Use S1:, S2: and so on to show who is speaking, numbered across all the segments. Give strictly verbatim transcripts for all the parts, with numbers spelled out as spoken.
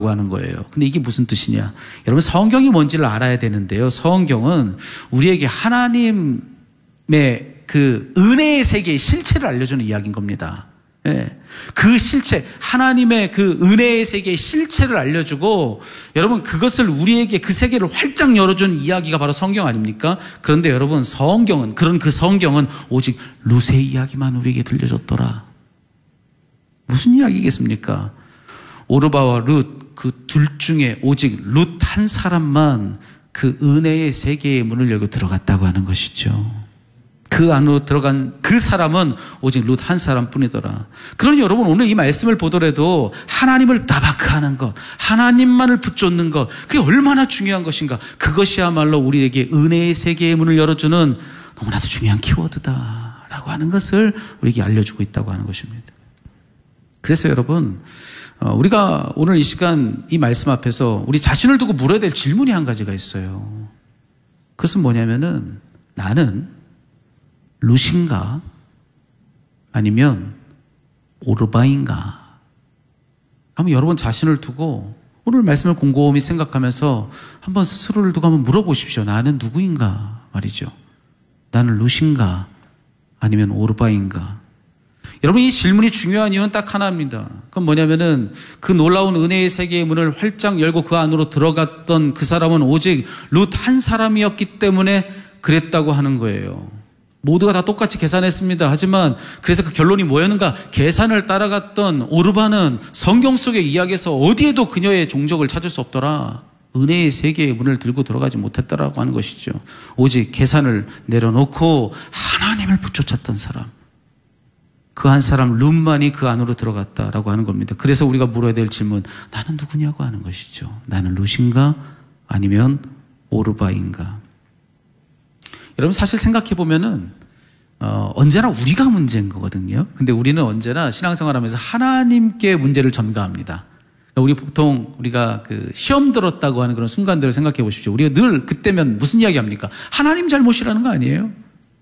S1: 하는 거예요. 근데 이게 무슨 뜻이냐? 여러분, 성경이 뭔지를 알아야 되는데요. 성경은 우리에게 하나님의 그 은혜의 세계의 실체를 알려주는 이야기인 겁니다. 예. 그 실체, 하나님의 그 은혜의 세계의 실체를 알려주고, 여러분, 그것을 우리에게 그 세계를 활짝 열어준 이야기가 바로 성경 아닙니까? 그런데 여러분, 성경은, 그런 그 성경은 오직 룻의 이야기만 우리에게 들려줬더라. 무슨 이야기겠습니까? 오르바와 룻, 그 둘 중에 오직 룻 한 사람만 그 은혜의 세계의 문을 열고 들어갔다고 하는 것이죠. 그 안으로 들어간 그 사람은 오직 룻 한 사람뿐이더라. 그러니 여러분, 오늘 이 말씀을 보더라도 하나님을 다바크하는 것, 하나님만을 붙잡는 것, 그게 얼마나 중요한 것인가. 그것이야말로 우리에게 은혜의 세계의 문을 열어주는 너무나도 중요한 키워드다라고 하는 것을 우리에게 알려주고 있다고 하는 것입니다. 그래서 여러분, 우리가 오늘 이 시간 이 말씀 앞에서 우리 자신을 두고 물어야 될 질문이 한 가지가 있어요. 그것은 뭐냐면은, 나는 룻인가 아니면 오르바인가? 한번 여러분 자신을 두고 오늘 말씀을 곰곰이 생각하면서 한번 스스로를 두고 한번 물어보십시오. 나는 누구인가 말이죠. 나는 룻인가 아니면 오르바인가? 여러분, 이 질문이 중요한 이유는 딱 하나입니다. 그건 뭐냐면은 그 놀라운 은혜의 세계의 문을 활짝 열고 그 안으로 들어갔던 그 사람은 오직 룻 한 사람이었기 때문에 그랬다고 하는 거예요. 모두가 다 똑같이 계산했습니다. 하지만 그래서 그 결론이 뭐였는가? 계산을 따라갔던 오르바는 성경 속의 이야기에서 어디에도 그녀의 종적을 찾을 수 없더라. 은혜의 세계의 문을 들고 들어가지 못했다라고 하는 것이죠. 오직 계산을 내려놓고 하나님을 붙여찾던 사람, 그 한 사람 룻만이 그 안으로 들어갔다라고 하는 겁니다. 그래서 우리가 물어야 될 질문, 나는 누구냐고 하는 것이죠. 나는 룻인가 아니면 오르바인가? 여러분, 사실 생각해 보면은 어, 언제나 우리가 문제인 거거든요. 근데 우리는 언제나 신앙생활하면서 하나님께 문제를 전가합니다. 우리 보통 우리가 그 시험 들었다고 하는 그런 순간들을 생각해 보십시오. 우리가 늘 그때면 무슨 이야기합니까? 하나님 잘못이라는 거 아니에요?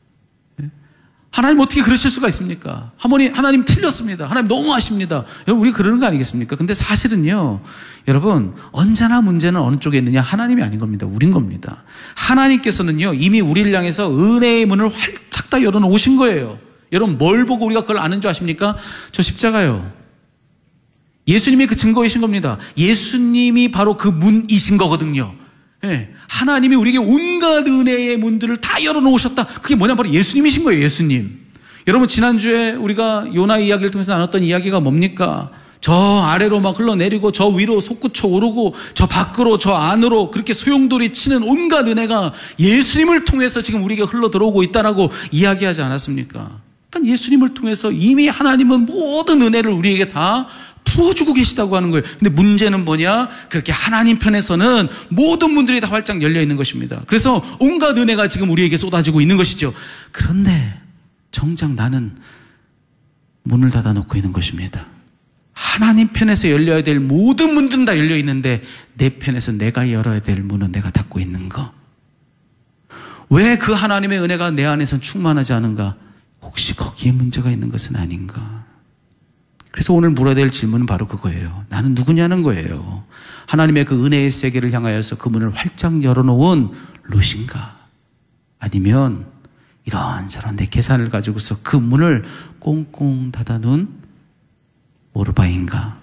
S1: 하나님 어떻게 그러실 수가 있습니까? 하모니, 하나님 틀렸습니다. 하나님 너무하십니다. 여러분, 우리 그러는 거 아니겠습니까? 근데 사실은요, 여러분, 언제나 문제는 어느 쪽에 있느냐? 하나님이 아닌 겁니다. 우린 겁니다. 하나님께서는요, 이미 우리를 향해서 은혜의 문을 활짝 다 열어놓으신 거예요. 여러분, 뭘 보고 우리가 그걸 아는 줄 아십니까? 저 십자가요. 예수님이 그 증거이신 겁니다. 예수님이 바로 그 문이신 거거든요. 네. 하나님이 우리에게 온갖 은혜의 문들을 다 열어놓으셨다. 그게 뭐냐? 바로 예수님이신 거예요. 예수님. 여러분, 지난주에 우리가 요나 이야기를 통해서 나눴던 이야기가 뭡니까? 저 아래로 막 흘러내리고 저 위로 솟구쳐 오르고 저 밖으로 저 안으로 그렇게 소용돌이 치는 온갖 은혜가 예수님을 통해서 지금 우리에게 흘러들어오고 있다라고 이야기하지 않았습니까? 그러니까 예수님을 통해서 이미 하나님은 모든 은혜를 우리에게 다 부어주고 계시다고 하는 거예요. 근데 문제는 뭐냐? 그렇게 하나님 편에서는 모든 문들이 다 활짝 열려 있는 것입니다. 그래서 온갖 은혜가 지금 우리에게 쏟아지고 있는 것이죠. 그런데 정작 나는 문을 닫아놓고 있는 것입니다. 하나님 편에서 열려야 될 모든 문들은 다 열려 있는데 내 편에서 내가 열어야 될 문은 내가 닫고 있는 거. 왜 그 하나님의 은혜가 내 안에서 충만하지 않은가? 혹시 거기에 문제가 있는 것은 아닌가? 그래서 오늘 물어야 될 질문은 바로 그거예요. 나는 누구냐는 거예요. 하나님의 그 은혜의 세계를 향하여서 그 문을 활짝 열어놓은 룻인가? 아니면 이런저런 내 계산을 가지고서 그 문을 꽁꽁 닫아놓은 오르바인가?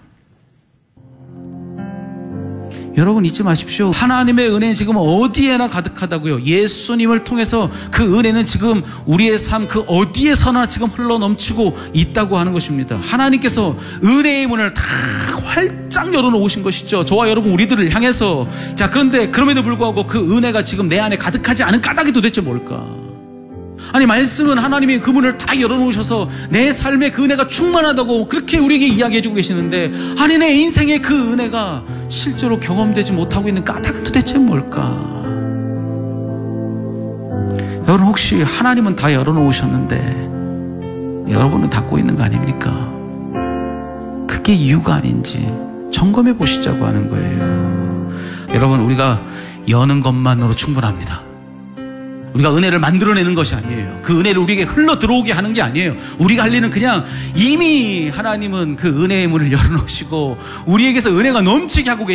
S1: 여러분, 잊지 마십시오. 하나님의 은혜는 지금 어디에나 가득하다고요. 예수님을 통해서 그 은혜는 지금 우리의 삶 그 어디에서나 지금 흘러넘치고 있다고 하는 것입니다. 하나님께서 은혜의 문을 다 활짝 열어놓으신 것이죠. 저와 여러분 우리들을 향해서. 자, 그런데 그럼에도 불구하고 그 은혜가 지금 내 안에 가득하지 않은 까닭이 도대체 뭘까? 아니, 말씀은 하나님이 그 문을 다 열어놓으셔서 내 삶에 그 은혜가 충만하다고 그렇게 우리에게 이야기해주고 계시는데, 아니, 내 인생에 그 은혜가 실제로 경험되지 못하고 있는 까닭은 도대체 뭘까? 여러분, 혹시 하나님은 다 열어놓으셨는데 여러분은 닫고 있는 거 아닙니까? 그게 이유가 아닌지 점검해 보시자고 하는 거예요. 여러분, 우리가 여는 것만으로 충분합니다. 우리가 은혜를 만들어내는 것이 아니에요. 그 은혜를 우리에게 흘러 들어오게 하는 게 아니에요. 우리가 할 일은 그냥 이미 하나님은 그 은혜의 문을 열어놓으시고 우리에게서 은혜가 넘치게 하고 계시는